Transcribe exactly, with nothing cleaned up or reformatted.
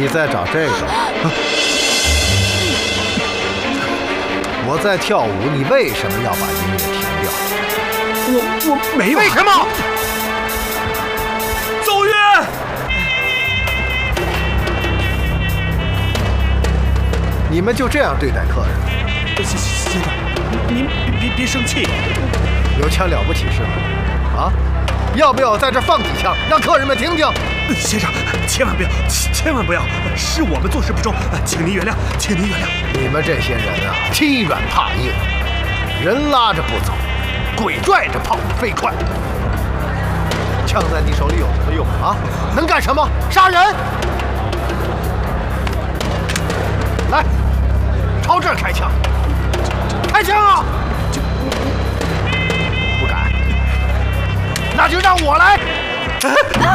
你在找这个？我在跳舞，你为什么要把音乐停掉？ 我我没有。 为什么？ 邹月， 你们就这样对待客人？ 先先生，您别别生气。 有枪了不起是吗？啊？要不要在这放几枪，让客人们听听？ 先生，千万不要，千万不要，是我们做事不忠，请您原谅，请您原谅。 你们这些人啊，欺软怕硬，人拉着不走，鬼拽着跑得飞快。枪在你手里有什么用啊？能干什么？杀人！来，朝这儿开枪！开枪啊！不敢，那就让我来。